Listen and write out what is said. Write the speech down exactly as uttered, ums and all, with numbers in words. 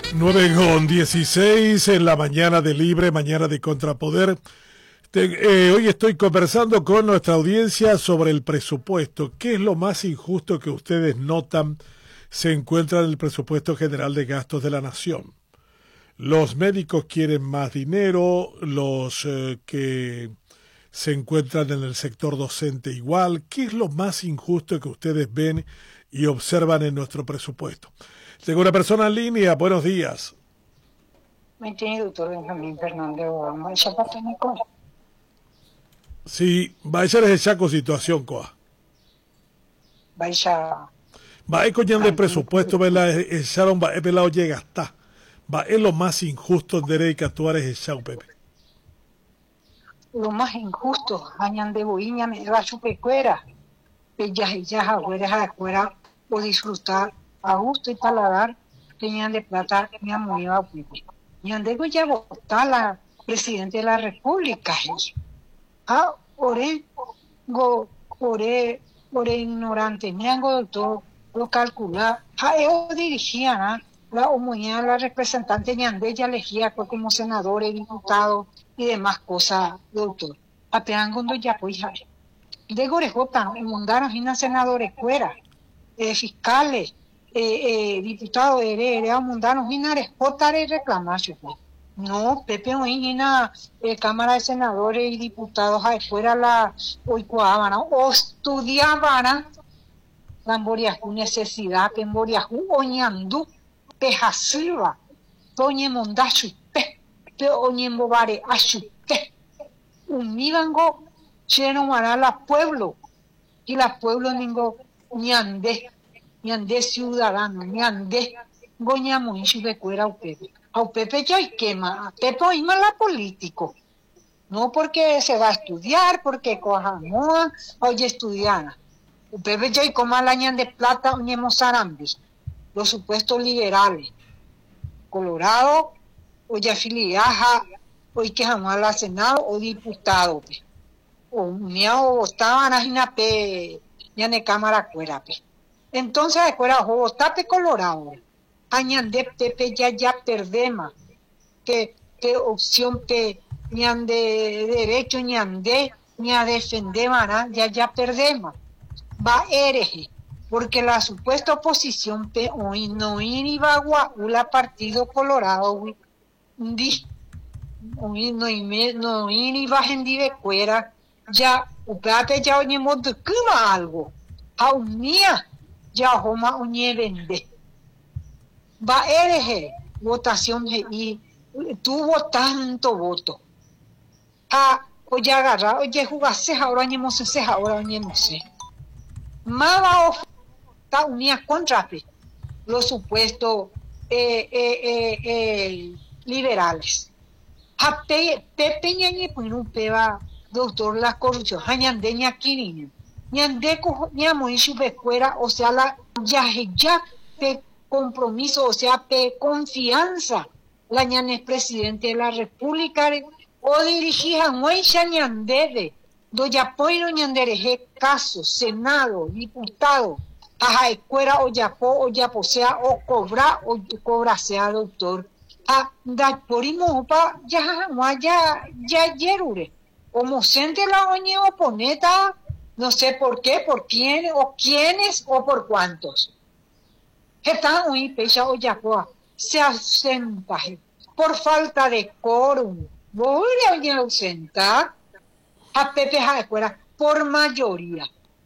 nueve con dieciséis en la mañana de Libre, mañana de Contrapoder. Te, eh, hoy estoy conversando con nuestra audiencia sobre el presupuesto. ¿Qué es lo más injusto que ustedes notan se encuentra en el presupuesto general de gastos de la nación? Los médicos quieren más dinero, los eh, que se encuentran en el sector docente igual. ¿Qué es lo más injusto que ustedes ven y observan en nuestro presupuesto? Tengo una persona en línea. Buenos días. Me tiene doctor Benjamín Fernández Obama. ¿Ya pasó mi cosa? Sí, va a echar esa situación, coa. Vaya. Va a coñar de presupuesto, ¿verdad? Echaron, va a pelado llega hasta. Va es lo más injusto de que actuar es echado, Pepe. Lo más injusto, añan de boiña me va chupecuera. Bellas y ya afuera, afuera, o disfrutar a gusto y paladar, tenían de plata, me amoría a Pepe. Y andego ya votar la presidente de la República. Ah, oré, go, oré, oré ignorante, ñango doctor, lo calcula. Ah, ellos dirigían, ¿ah? La homogeneidad, la representante ñande, ya elegía pues, como senadores, diputados y demás cosas, doctor. Apenas cuando ya pues, de Gorejota, mandaron a senadores fuera, eh, fiscales, eh, eh, diputados, heredados, mundanos, minares, jotare reclamación. No, Pepe Oína, eh, Cámara de Senadores y Diputados afuera la oicuaban, o estudiaban la emboriajú necesidad, que emboriajú oñandú, pejasilva, toñe mondachu, pe, pe oñe mbobare achu, pe, univango, cheno marala pueblo, y la pueblo ningo ñande, ñande ciudadano, ñande, goñamo inchu de cuera a Pepe. A Pepe ya hay quema, a Pepe hay mala político. No porque se va a estudiar, porque cojamoa, oye estudiana. A Pepe ya hay como la de plata, oñemos zarambi. Los supuestos liberales. Colorado, oye afiliaja, oye que jamás la Senado o diputado. Pe. O miao estaban ahí na pe, ya de cámara cuera. Pe. Entonces, de cuera, ojo, tape colorado. Añande Pepe ya ya perdema, que, que opción que ni ande derecho ni ande ni a defender mana, ya ya perdema. Va hereje, porque la supuesta oposición pe hoy no iba la partido colorado, di hoy no no iba gente de cuera, ya upate ya oñemos de cuma algo, a unía ya homa uñe vende. Va hereje, votación y tuvo tanto voto. Ah, oye agarra, oye jugase ahora añemos se ahora añemos. Mava está unida contra los supuestos eh, eh, eh, eh, liberales. A Pepe ñañe pues un peba doctor la corrupción, añande ñaquiriño, ñande ñamo en su escuela, o sea la ya ya pe compromiso, o sea, pe confianza, la ñan es presidente de la República, o dirigía muesha ñandede, doya poiro ñandereje caso, senado, diputado, aja escuela o yapo, o yapo sea, o cobra, o cobra sea doctor, a da porimo pa ya ya ya yerure, como sente la oñe oponeta, no sé por qué, por quién, o quiénes, o por cuántos. Están hoy pecha o yacoa, se ausenta por falta de quórum. Voy a ausentar a Pepe Jacuera por mayoría.